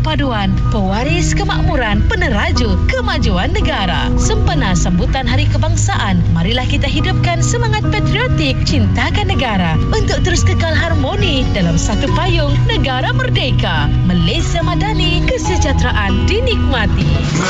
perpaduan, pewaris kemakmuran, peneraju kemajuan negara. Sempena sambutan Hari Kebangsaan, marilah kita hidupkan semangat patriotik, cintakan negara untuk terus kekal harmoni dalam satu payung negara merdeka. Malaysia Madani, kesejahteraan dinikmati.